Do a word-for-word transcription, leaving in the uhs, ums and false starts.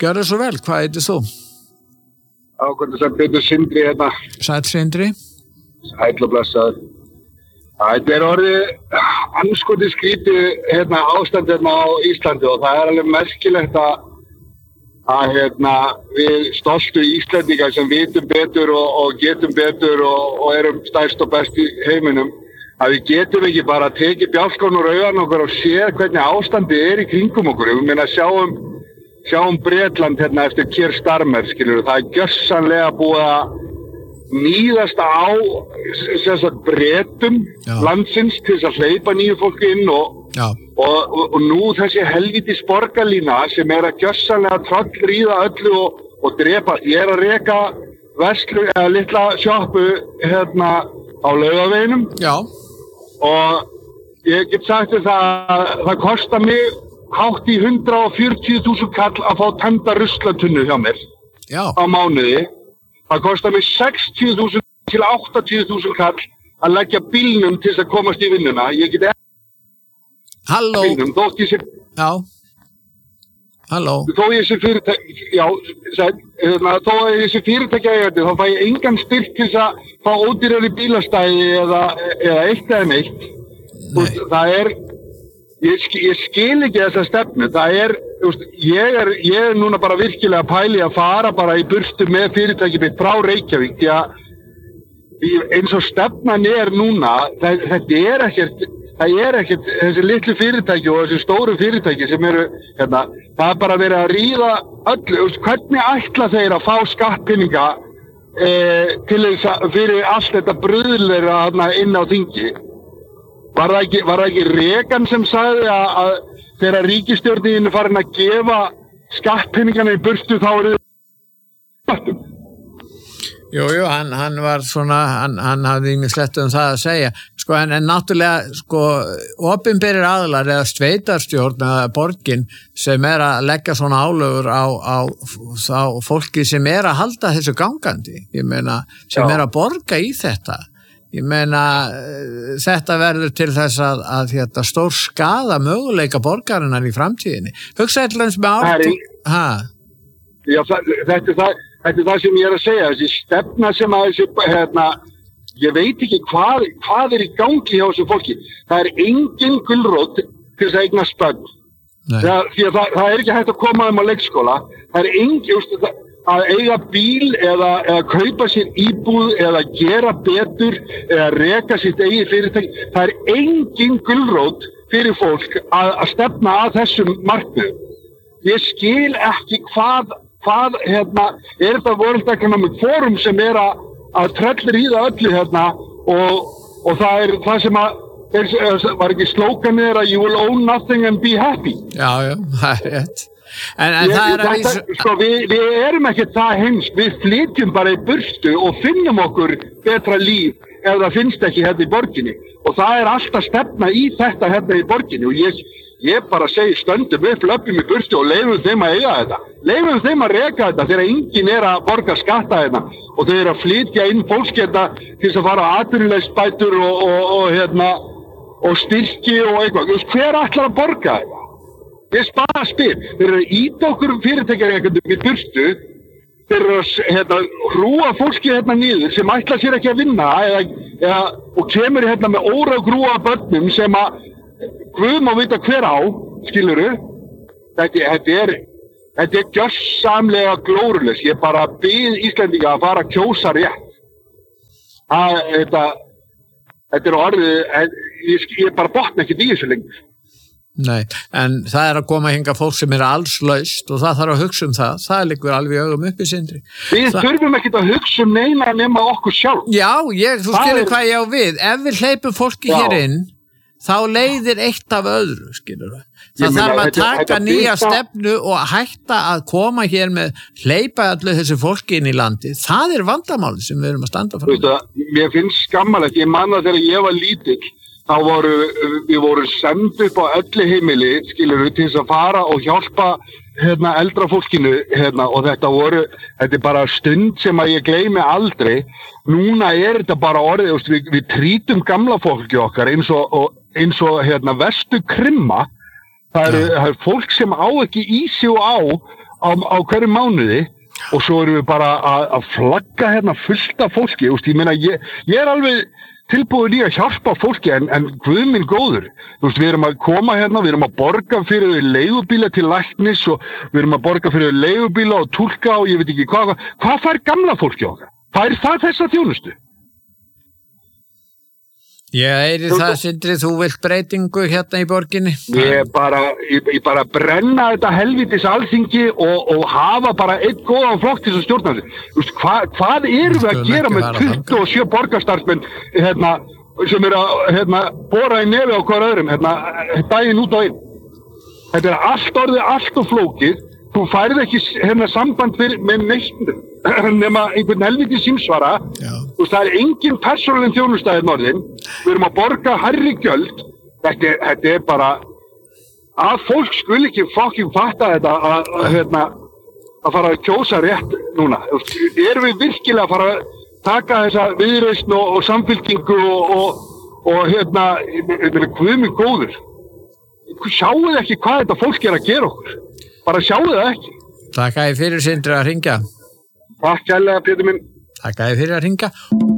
Gjörðu svo vel, hvað heitir þú? Já, hvernig sem Pétur Sindri hérna. Sæll Sindri. Sæll og blessaður. Þetta er orðið anskoti skrítið hérna, ástand hérna á Íslandi og það er alveg merkilegt að, að hérna, við stoltu Íslendingar sem vitum betur og, og getum betur og, og erum stærst og best í heiminum, að við getum ekki bara að tekið bjálkan úr augan okkur og séð hvernig ástandi er í kringum okkur. Við meina sjáum, sjáum Bretland hérna eftir Keir Starmer, skilur, það er gjörsamlega búið að níðast á sem sagt Bretum landsins til þess að hleypa nýju fólki inn og, og, og, og nú þessi helvítis borgarlína sem er að gjörsamlega tröllríða öllu og, og drepa. Ég er að reka verslu eða litla sjoppu hérna á Laugaveginum. Já. Og ég get sagt þér það að það kostar mig hátt í hundrað fjörutíu þúsund kall að fá tæmda ruslatunnu hjá mér. Já. Á mánuði. Það kostar mig sextíu þúsund til áttatíu þúsund kall að leggja bílnum til þess að komast í vinnuna. Ég get ekki Halló. Bílnum, þótt ég sé Já. Halló. Þó ég sé fyrirtæki, já, sæt, þó ég sé fyrirtæki eigandi, þá fæ ég engan styrk til þess að fá ódýrari bílastæði eða, eða eitt eða neitt. Nei. Það er, ég, ég skil ekki þessa stefnu, það er, ég er, ég er núna bara virkilega pæli að fara bara í burtu með fyrirtæki mitt frá Reykjavík, því að eins og stefnan er núna, það, þetta er ekkert, það er ekkert þessi litlu fyrirtæki og þessi stóru fyrirtæki sem eru, hérna, það er bara verið að ríða öllu, hvernig ætla þeir að fá skattpeninga e, til þess að fyrir allt þetta bruðleira hérna inn á þingi. Var það ekki, var það ekki Reagan sem sagði að, að þegar ríkisstjórnin er farin að gefa skattpeningana í burtu þá eru skattum? Jú, jú, hann, hann var svona, hann, hann hafði ýmislegt um það að segja, sko, en, en náttúrulega, sko, opinberir aðilar eða sveitarstjórn eða borgin sem er að leggja svona álögur á, á, á fólki sem er að halda þessu gangandi, ég meina, sem Já. Er að borga í þetta, ég meina, þetta verður til þess að, að þetta stór skaða möguleika borgarinnar í framtíðinni. Hugsa eitthvað með ártum, hæ? Já, það, þetta er það, þetta er það sem ég er að segja, þessi stefna sem að þessi, hérna, ég veit ekki hvað, hvað er í gangi hjá þessu fólki. Það er engin gulrót til þess að eignast börn. Það, því að það, það er ekki hægt að koma um á leikskóla. Það er engin, að eiga bíl eða, eða kaupa sér íbúð eða gera betur eða reka sitt eigið fyrirtæki. Það er engin gulrót fyrir fólk að, að stefna að þessum markmiðum. Ég skil ekki hvað hvað, hérna, er þetta World Economic Forum sem er að, að tröllríða öllu, hérna, og, og það er það sem að, er, var ekki slókanið er að you will own nothing and be happy. Já, já, það er rétt. En, en Ég, það er að vísa... Sko, við, við erum ekki það heimsk, við flytjum bara í burtu og finnum okkur betra líf ef það finnst ekki hérna í borginni. Og það er alltaf stefna í þetta hérna í borginni og ég... Ég bara segi stöndum upp, löpum í burtu og leifum þeim að eiga þetta. Leifum þeim að reka þetta þegar enginn er að borga skatta þetta og þau eru að flytja inn fólksgeta til þess að fara á atvinnuleysisbætur og, og, og, hérna, og styrki og eitthvað. Hver ætlar að borga þetta? Ég bara spyr. Þeir eru að íta okkur fyrirtækjar í burtu, þeir eru að hérna, hrúa fólki hérna niður sem ætla sér ekki að vinna eða, eða, og kemur hérna með óragrúa börnum sem að Guð má vita hver á, skilurðu, þetta, þetta er, þetta er gjörsamlega glórulaus, ég bara bið Íslendinga að fara að kjósa rétt. Að, þetta, þetta er orðið, ég, ég bara botna ekki í þessu lengur. Nei, en það er að koma hinga fólk sem er alls laust og það þarf að hugsa um það, það liggur alveg augum uppi Sindri. Við það... þurfum ekki að hugsa um neina nema okkur sjálf. Já, ég, þú skilur er... hvað ég á við, ef við hleypum fólki Já. Hér inn, þá leiðir eitt af öðru, skilur við. Það þarf að taka nýja stefnu og hætta að koma hér með hleypa allir þessu fólki inn í landi. Það er vandamáli sem við erum að standa frá. Veistu, mér finnst skammalegt, ég manna þegar ég var lítill, þá voru, við vorum send upp á öllu heimili, skilur við, til þess að fara og hjálpa hérna eldra fólkinu, hérna, og þetta voru, þetta er bara stund sem að ég gleymi aldrei. Núna er þetta bara orðið, við, við trítum gamla fólki okkar eins og, og eins og hérna vestu krimma. Það er, það er fólk sem á ekki í sig og á á, á hverju mánuði og svo erum við bara að, að flagga hérna fullt af fólki, úst, ég meina ég, ég er alveg tilbúin í að hjálpa fólki en, en guð minn góður, þú veist, við erum að koma hérna, við erum að borga fyrir leigubíla til læknis og við erum að borga fyrir leigubíla og túlka og ég veit ekki hvað, hvað fær gamla fólki okkar? Fær það þessa þjónustu? Ég heyri það, Sindri, þú vilt breytingu hérna í borginni? Ég bara, ég, ég bara brenna þetta helvítis alþingi og, og hafa bara einn góðan flokk til þess að stjórna þessu. Hva, hvað erum við að gera með tuttugu og sjö borgarstarfsmenn hérna, sem eru að hérna, bora í nefi á hver öðrum hérna, daginn út og inn? Þetta er allt orðið, allt og flókið. Þú færið ekki hérna, samband fyrir, með neitt nema einhvern helviti símsvara. Þú veist, það er engin persónuleg þjónustæði norðin. Við erum að borga hærri gjöld. Þetta, þetta er bara að fólk skul ekki fucking fatta þetta að, að, hérna, að fara að kjósa rétt núna. Erum við virkilega að fara að taka þessa viðreisn og, og samfylkingu og, og, og hérna, hvað mjög góður. Sjáuð ekki hvað þetta fólk er að gera okkur. Bara sjáu það ekki. Takk að þið fyrir, Sindri, að hringja. Takk kærlega, Pétur minn. Takk að þið fyrir að hringja.